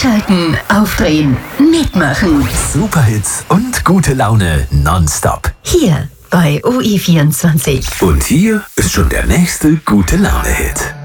Einschalten, aufdrehen, mitmachen. Superhits und gute Laune nonstop. Hier bei OE24. Und hier ist schon der nächste gute Laune-Hit.